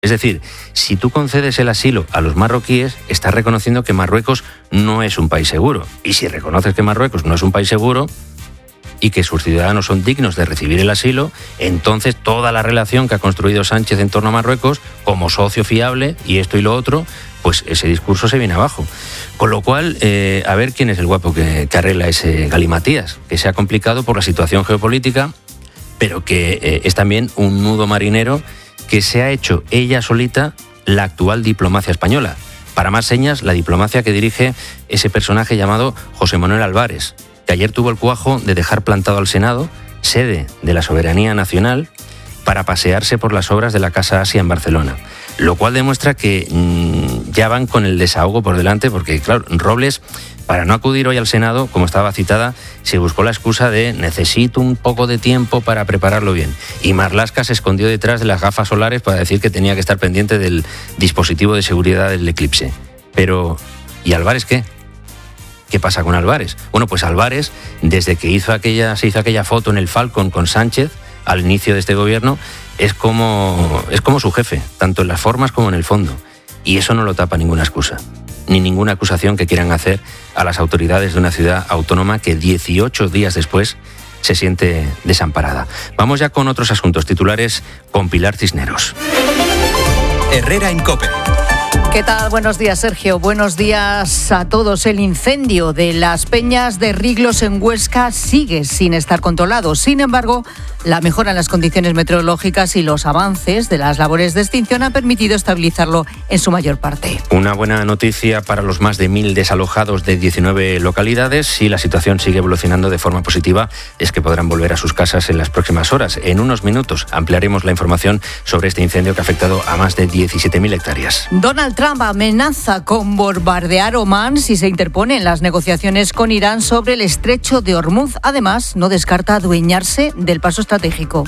Es decir, si tú concedes el asilo a los marroquíes, estás reconociendo que Marruecos no es un país seguro. Y si reconoces que Marruecos no es un país seguro y que sus ciudadanos son dignos de recibir el asilo, entonces toda la relación que ha construido Sánchez en torno a Marruecos, como socio fiable y esto y lo otro, pues ese discurso se viene abajo. Con lo cual, a ver quién es el guapo que arregla ese galimatías, que se ha complicado por la situación geopolítica, pero que es también un nudo marinero que se ha hecho ella solita la actual diplomacia española. Para más señas, la diplomacia que dirige ese personaje llamado José Manuel Álvarez, que ayer tuvo el cuajo de dejar plantado al Senado, sede de la soberanía nacional, para pasearse por las obras de la Casa Asia en Barcelona. Lo cual demuestra que ya van con el desahogo por delante, porque claro, Robles, para no acudir hoy al Senado, como estaba citada, se buscó la excusa de necesito un poco de tiempo para prepararlo bien. Y Marlaska se escondió detrás de las gafas solares para decir que tenía que estar pendiente del dispositivo de seguridad del eclipse. Pero, ¿y Álvarez qué? ¿Qué pasa con Álvarez? Bueno, pues Álvarez, desde que se hizo aquella foto en el Falcon con Sánchez, al inicio de este gobierno, es como su jefe, tanto en las formas como en el fondo. Y eso no lo tapa ninguna excusa, ni ninguna acusación que quieran hacer a las autoridades de una ciudad autónoma que 18 días después se siente desamparada. Vamos ya con otros asuntos titulares con Pilar Cisneros. Herrera en COPE. ¿Qué tal? Buenos días, Sergio. Buenos días a todos. El incendio de las Peñas de Riglos en Huesca sigue sin estar controlado. Sin embargo, la mejora en las condiciones meteorológicas y los avances de las labores de extinción han permitido estabilizarlo en su mayor parte. Una buena noticia para los más de 1.000 desalojados de 19 localidades. Si la situación sigue evolucionando de forma positiva, es que podrán volver a sus casas en las próximas horas. En unos minutos ampliaremos la información sobre este incendio que ha afectado a más de 17.000 hectáreas. Donald Trump amenaza con bombardear Omán si se interpone en las negociaciones con Irán sobre el estrecho de Hormuz. Además, no descarta adueñarse del paso estratégico.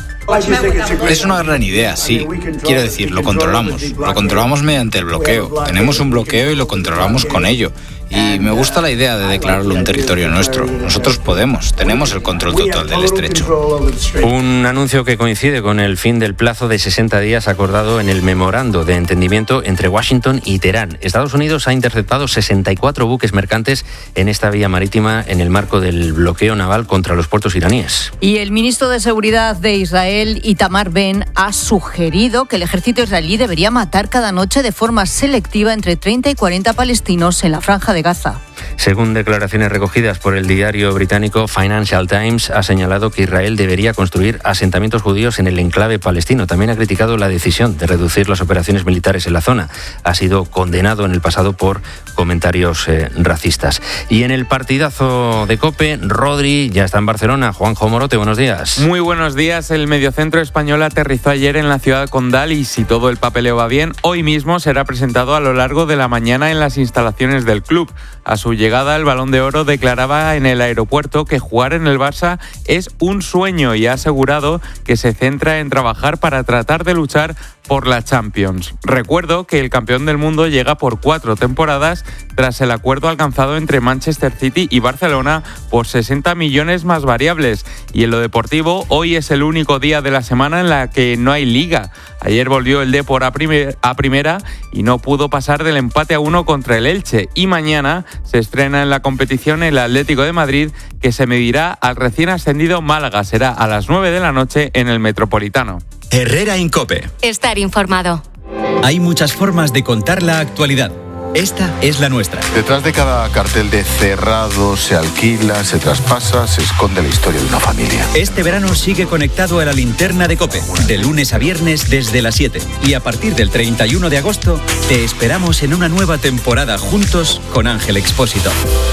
Es una gran idea, sí. Quiero decir, lo controlamos. Lo controlamos mediante el bloqueo. Tenemos un bloqueo y lo controlamos con ello. Y me gusta la idea de declararlo un territorio nuestro. Nosotros tenemos el control total del estrecho. Un anuncio que coincide con el fin del plazo de 60 días acordado en el memorando de entendimiento entre Washington y Teherán. Estados Unidos ha interceptado 64 buques mercantes en esta vía marítima en el marco del bloqueo naval contra los puertos iraníes. Y el ministro de Seguridad de Israel, Itamar Ben, ha sugerido que el ejército israelí debería matar cada noche de forma selectiva entre 30 y 40 palestinos en la franja de Gaza. Según declaraciones recogidas por el diario británico Financial Times, ha señalado que Israel debería construir asentamientos judíos en el enclave palestino. También ha criticado la decisión de reducir las operaciones militares en la zona. Ha sido condenado en el pasado por comentarios racistas. Y en el partidazo de COPE, Rodri ya está en Barcelona. Juanjo Morote, buenos días. Muy buenos días. El mediocentro español aterrizó ayer en la ciudad condal y, si todo el papeleo va bien, hoy mismo será presentado a lo largo de la mañana en las instalaciones del club. A su llegada, el Balón de Oro declaraba en el aeropuerto que jugar en el Barça es un sueño y ha asegurado que se centra en trabajar para tratar de luchar por la Champions. Recuerdo que el campeón del mundo llega por 4 temporadas tras el acuerdo alcanzado entre Manchester City y Barcelona por 60 millones más variables. Y en lo deportivo, hoy es el único día de la semana en la que no hay liga. Ayer volvió el Depor a primera y no pudo pasar del empate a 1 contra el Elche. Y mañana se estrena en la competición el Atlético de Madrid, que se medirá al recién ascendido Málaga. Será a las 9 de la noche en el Metropolitano. Herrera en COPE. Estar informado. Hay muchas formas de contar la actualidad. Esta es la nuestra. Detrás de cada cartel de cerrado, se alquila, se traspasa, se esconde la historia de una familia. Este verano sigue conectado a la linterna de COPE, de lunes a viernes desde las 7. Y a partir del 31 de agosto, te esperamos en una nueva temporada juntos con Ángel Expósito.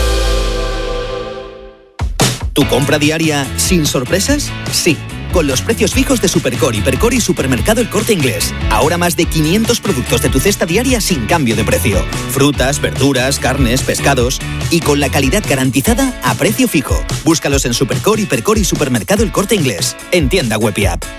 ¿Tu compra diaria sin sorpresas? Sí. Con los precios fijos de Supercore, Hipercore y Supermercado El Corte Inglés. Ahora más de 500 productos de tu cesta diaria sin cambio de precio. Frutas, verduras, carnes, pescados. Y con la calidad garantizada a precio fijo. Búscalos en Supercore, Hipercore y Supermercado El Corte Inglés. En tienda web y app.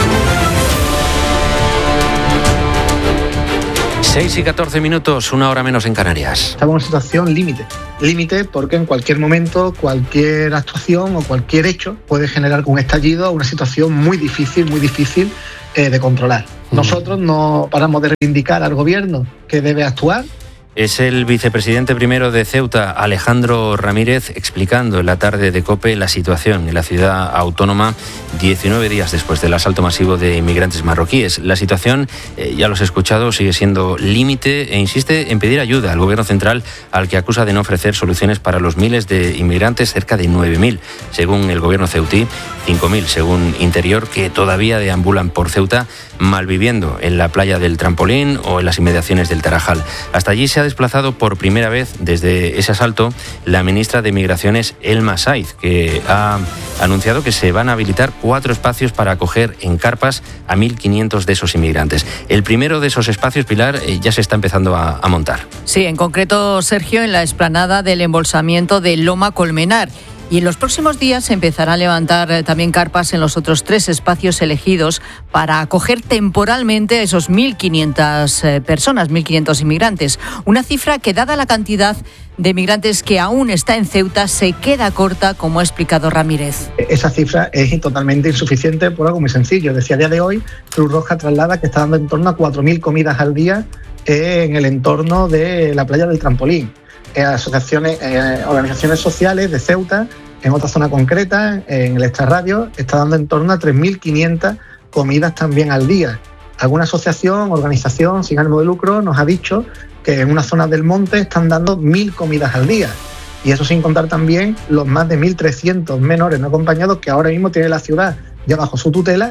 6 y 14 minutos, una hora menos en Canarias. Estamos en una situación límite. Límite porque en cualquier momento, cualquier actuación o cualquier hecho puede generar un estallido, una situación muy difícil de controlar. Nosotros no paramos de reivindicar al gobierno que debe actuar. Es el vicepresidente primero de Ceuta, Alejandro Ramírez, explicando en la tarde de COPE la situación en la ciudad autónoma 19 días después del asalto masivo de inmigrantes marroquíes. La situación, ya los he escuchado, sigue siendo límite e insiste en pedir ayuda al gobierno central, al que acusa de no ofrecer soluciones para los miles de inmigrantes, cerca de 9.000, según el gobierno ceutí, 5.000 según Interior, que todavía deambulan por Ceuta, malviviendo en la playa del Trampolín o en las inmediaciones del Tarajal. Hasta allí se ha desplazado por primera vez desde ese asalto la ministra de Migraciones, Elma Saiz, que ha anunciado que se van a habilitar 4 espacios para acoger en carpas a 1.500 de esos inmigrantes. El primero de esos espacios, Pilar, ya se está empezando a montar. Sí, en concreto, Sergio, en la explanada del embolsamiento de Loma Colmenar. Y en los próximos días se empezará a levantar también carpas en los otros 3 espacios elegidos para acoger temporalmente a esos 1.500 personas, 1.500 inmigrantes. Una cifra que, dada la cantidad de migrantes que aún está en Ceuta, se queda corta, como ha explicado Ramírez. Esa cifra es totalmente insuficiente por algo muy sencillo. Decía, a día de hoy, Cruz Roja traslada que está dando en torno a 4.000 comidas al día en el entorno de la playa del Trampolín. Asociaciones, organizaciones sociales de Ceuta, en otra zona concreta, en el extrarradio, está dando en torno a 3.500 comidas también al día. Alguna asociación, organización sin ánimo de lucro nos ha dicho que en unas zonas del monte están dando 1.000 comidas al día. Y eso sin contar también los más de 1.300 menores no acompañados que ahora mismo tiene la ciudad ya bajo su tutela.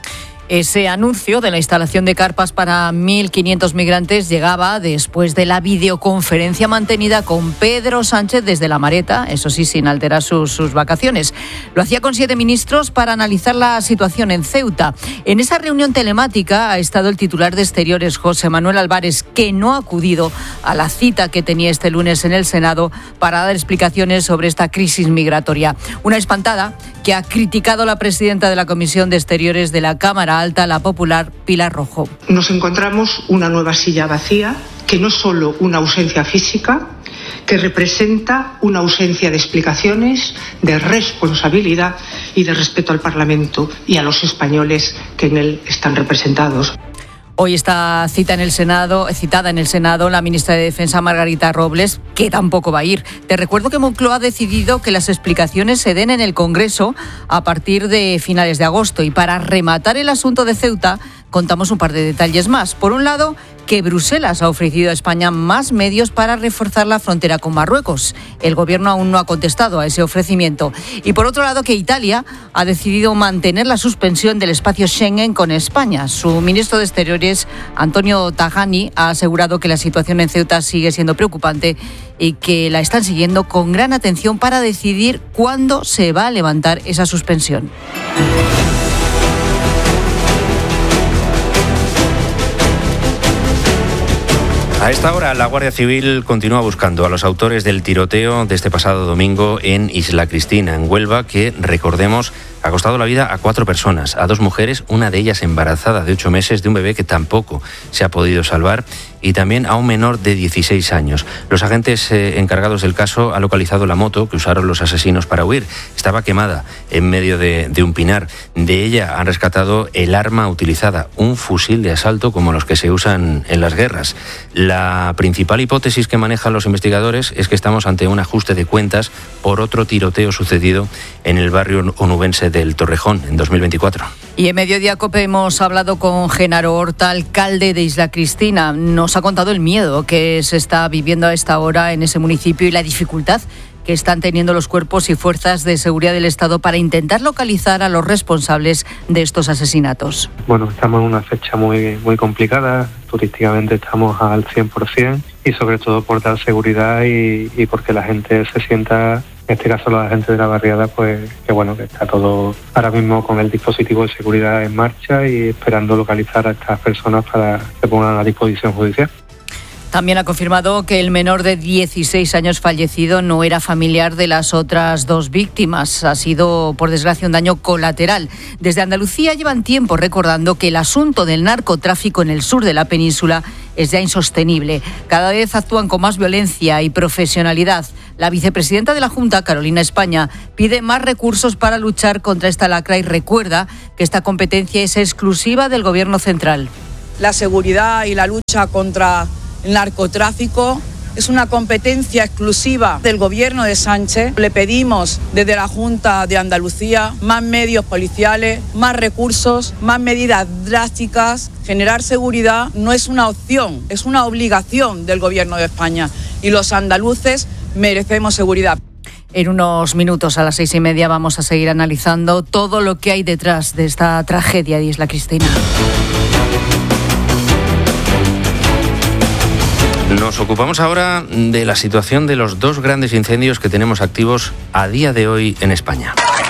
Ese anuncio de la instalación de carpas para 1.500 migrantes llegaba después de la videoconferencia mantenida con Pedro Sánchez desde La Mareta, eso sí, sin alterar sus vacaciones. Lo hacía con 7 ministros para analizar la situación en Ceuta. En esa reunión telemática ha estado el titular de Exteriores, José Manuel Álvarez, que no ha acudido a la cita que tenía este lunes en el Senado para dar explicaciones sobre esta crisis migratoria. Una espantada que ha criticado la presidenta de la Comisión de Exteriores de la Cámara Alta, la popular Pilar Rojo. Nos encontramos una nueva silla vacía, que no es solo una ausencia física, que representa una ausencia de explicaciones, de responsabilidad y de respeto al Parlamento y a los españoles que en él están representados. Hoy está citada en el Senado la ministra de Defensa, Margarita Robles, que tampoco va a ir. Te recuerdo que Moncloa ha decidido que las explicaciones se den en el Congreso a partir de finales de agosto. Y para rematar el asunto de Ceuta, contamos un par de detalles más. Por un lado, que Bruselas ha ofrecido a España más medios para reforzar la frontera con Marruecos. El gobierno aún no ha contestado a ese ofrecimiento. Y por otro lado, que Italia ha decidido mantener la suspensión del espacio Schengen con España. Su ministro de Exteriores, Antonio Tajani, ha asegurado que la situación en Ceuta sigue siendo preocupante y que la están siguiendo con gran atención para decidir cuándo se va a levantar esa suspensión. A esta hora, la Guardia Civil continúa buscando a los autores del tiroteo de este pasado domingo en Isla Cristina, en Huelva, que, recordemos, ha costado la vida a 4 personas, a 2 mujeres, una de ellas embarazada de 8 meses de un bebé que tampoco se ha podido salvar, y también a un menor de 16 años. Los agentes encargados del caso han localizado la moto que usaron los asesinos para huir. Estaba quemada en medio de un pinar. De ella han rescatado el arma utilizada, un fusil de asalto como los que se usan en las guerras. La principal hipótesis que manejan los investigadores es que estamos ante un ajuste de cuentas por otro tiroteo sucedido en el barrio onubense del Torrejón en 2024. Y en Mediodía COPE hemos hablado con Genaro Horta, alcalde de Isla Cristina. Nos ha contado el miedo que se está viviendo a esta hora en ese municipio y la dificultad que están teniendo los cuerpos y fuerzas de seguridad del Estado para intentar localizar a los responsables de estos asesinatos. Bueno, estamos en una fecha muy complicada, turísticamente estamos al 100% y sobre todo por dar seguridad y porque la gente se sienta, en este caso la gente de la barriada, pues que bueno, que está todo ahora mismo con el dispositivo de seguridad en marcha y esperando localizar a estas personas para que se pongan a disposición judicial. También ha confirmado que el menor de 16 años fallecido no era familiar de las otras 2 víctimas. Ha sido, por desgracia, un daño colateral. Desde Andalucía llevan tiempo recordando que el asunto del narcotráfico en el sur de la península es ya insostenible. Cada vez actúan con más violencia y profesionalidad. La vicepresidenta de la Junta, Carolina España, pide más recursos para luchar contra esta lacra y recuerda que esta competencia es exclusiva del Gobierno central. La seguridad y la lucha contra el narcotráfico es una competencia exclusiva del Gobierno de Sánchez. Le pedimos desde la Junta de Andalucía más medios policiales, más recursos, más medidas drásticas. Generar seguridad no es una opción, es una obligación del Gobierno de España y los andaluces merecemos seguridad. En unos minutos, a las 6:30, vamos a seguir analizando todo lo que hay detrás de esta tragedia de Isla Cristina. Nos ocupamos ahora de la situación de los 2 grandes incendios que tenemos activos a día de hoy en España.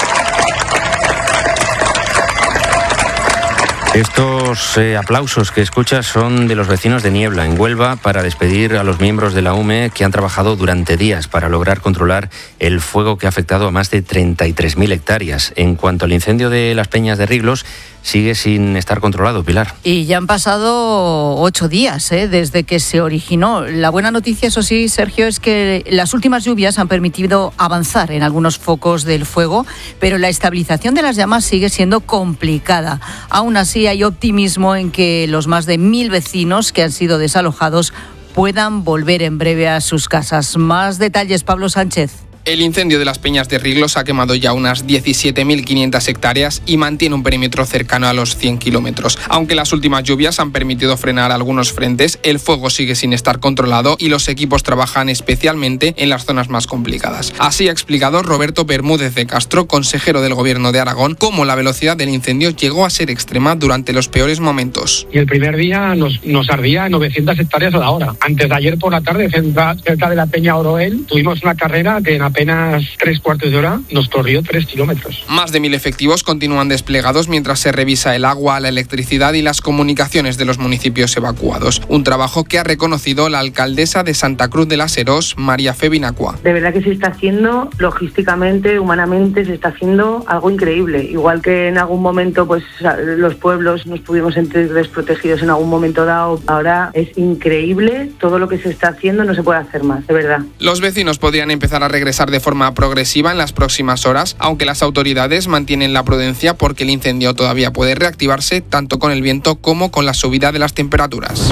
Estos aplausos que escuchas son de los vecinos de Niebla, en Huelva, para despedir a los miembros de la UME que han trabajado durante días para lograr controlar el fuego que ha afectado a más de 33.000 hectáreas. En cuanto al incendio de las Peñas de Riglos, sigue sin estar controlado, Pilar. Y ya han pasado 8 días desde que se originó. La buena noticia, eso sí, Sergio, es que las últimas lluvias han permitido avanzar en algunos focos del fuego, pero la estabilización de las llamas sigue siendo complicada. Aún así, hay optimismo en que los más de 1.000 vecinos que han sido desalojados puedan volver en breve a sus casas. Más detalles, Pablo Sánchez. El incendio de las Peñas de Riglos ha quemado ya unas 17.500 hectáreas y mantiene un perímetro cercano a los 100 kilómetros. Aunque las últimas lluvias han permitido frenar algunos frentes, el fuego sigue sin estar controlado y los equipos trabajan especialmente en las zonas más complicadas. Así ha explicado Roberto Bermúdez de Castro, consejero del Gobierno de Aragón, cómo la velocidad del incendio llegó a ser extrema durante los peores momentos. Y el primer día nos ardía 900 hectáreas a la hora. Antes de ayer por la tarde, cerca de la Peña Oroel, tuvimos una carrera que en apenas 3/4 de hora nos corrió 3 kilómetros. Más de 1.000 efectivos continúan desplegados mientras se revisa el agua, la electricidad y las comunicaciones de los municipios evacuados. Un trabajo que ha reconocido la alcaldesa de Santa Cruz de las Herós, María Fe Binacua. De verdad que se está haciendo logísticamente, humanamente, se está haciendo algo increíble. Igual que en algún momento pues los pueblos nos pudimos sentir desprotegidos en algún momento dado, ahora es increíble todo lo que se está haciendo, no se puede hacer más, de verdad. Los vecinos podrían empezar a regresar de forma progresiva en las próximas horas, aunque las autoridades mantienen la prudencia porque el incendio todavía puede reactivarse tanto con el viento como con la subida de las temperaturas.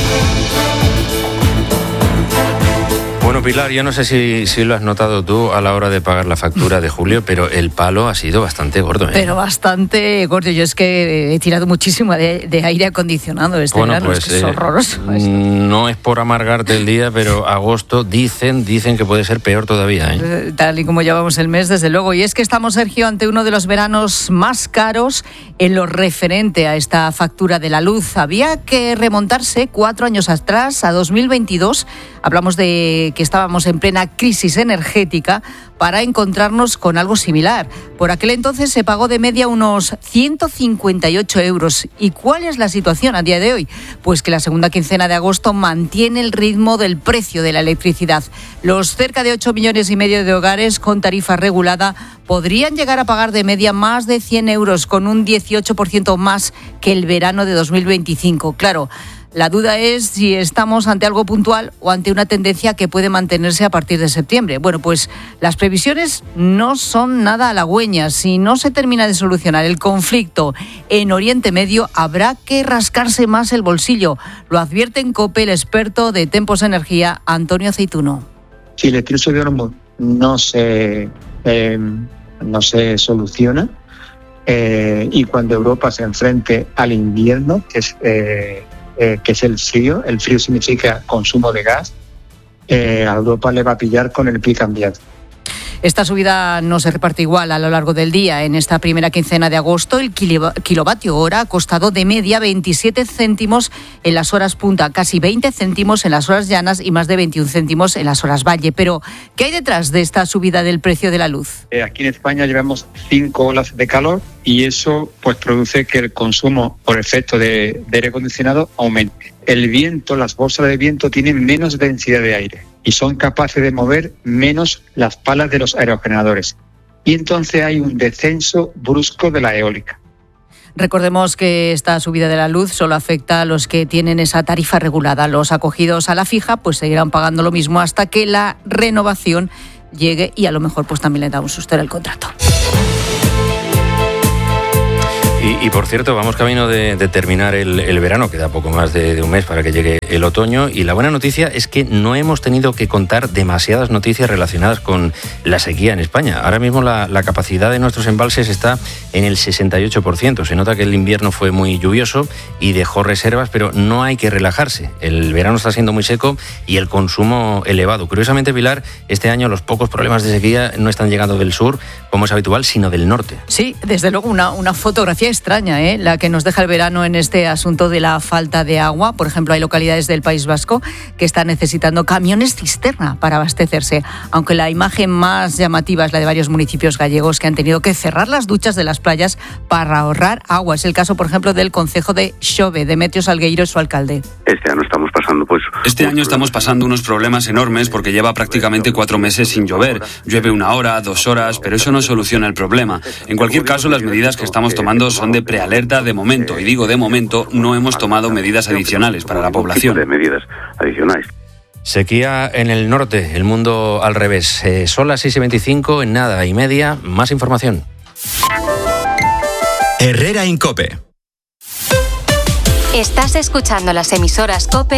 Bueno, Pilar, yo no sé si lo has notado tú a la hora de pagar la factura de julio, pero el palo ha sido bastante gordo. Pero bastante gordo. Yo es que he tirado muchísimo de aire acondicionado este verano, pues, es horroroso. No es por amargarte el día, pero agosto dicen que puede ser peor todavía. Tal y como llevamos el mes, desde luego. Y es que estamos, Sergio, ante uno de los veranos más caros en lo referente a esta factura de la luz. Había que remontarse 4 años atrás, a 2022. Hablamos de que estábamos en plena crisis energética para encontrarnos con algo similar. Por aquel entonces se pagó de media unos 158 euros. ¿Y cuál es la situación a día de hoy? Pues que la segunda quincena de agosto mantiene el ritmo del precio de la electricidad. Los cerca de 8,5 millones de hogares con tarifa regulada podrían llegar a pagar de media más de 100 euros, con un 18% más que el verano de 2025. Claro, la duda es si estamos ante algo puntual o ante una tendencia que puede mantenerse a partir de septiembre. Bueno, pues las previsiones no son nada halagüeñas. Si no se termina de solucionar el conflicto en Oriente Medio, habrá que rascarse más el bolsillo. Lo advierte en COPE el experto de Tempos Energía, Antonio Aceituno. Si el estrecho de Hormuz no se soluciona, y cuando Europa se enfrente al invierno, que es el frío significa consumo de gas, a Europa le va a pillar con el pie cambiado. Esta subida no se reparte igual a lo largo del día. En esta primera quincena de agosto, el kilovatio hora ha costado de media 27 céntimos en las horas punta, casi 20 céntimos en las horas llanas y más de 21 céntimos en las horas valle. Pero, ¿qué hay detrás de esta subida del precio de la luz? Aquí en España llevamos 5 olas de calor y eso pues produce que el consumo por efecto de aire acondicionado aumente. El viento, las bolsas de viento tienen menos densidad de aire y son capaces de mover menos las palas de los aerogeneradores. Y entonces hay un descenso brusco de la eólica. Recordemos que esta subida de la luz solo afecta a los que tienen esa tarifa regulada. Los acogidos a la fija pues seguirán pagando lo mismo hasta que la renovación llegue y a lo mejor pues también le da un susto en el contrato. Y por cierto, vamos camino de terminar el verano, queda poco más de un mes para que llegue el otoño, y la buena noticia es que no hemos tenido que contar demasiadas noticias relacionadas con la sequía en España. Ahora mismo la capacidad de nuestros embalses está en el 68%. Se nota que el invierno fue muy lluvioso y dejó reservas, pero no hay que relajarse. El verano está siendo muy seco y el consumo elevado. Curiosamente, Pilar, este año los pocos problemas de sequía no están llegando del sur, como es habitual, sino del norte. Sí, desde luego una fotografía extraña, la que nos deja el verano en este asunto de la falta de agua. Por ejemplo, hay localidades del País Vasco que están necesitando camiones cisterna para abastecerse, aunque la imagen más llamativa es la de varios municipios gallegos que han tenido que cerrar las duchas de las playas para ahorrar agua. Es el caso, por ejemplo, del concejo de Xove. Demetrio Salgueiro es su alcalde. Este año estamos pasando unos problemas enormes porque lleva prácticamente 4 meses sin llover. Llueve 1 hora, 2 horas, pero eso no soluciona el problema. En cualquier caso, las medidas que estamos tomando son de prealerta de momento, y digo de momento, no hemos tomado medidas adicionales para la población. Sequía en el norte, el mundo al revés. Son las 6:25, en nada y media, más información. Herrera en COPE. Estás escuchando las emisoras COPE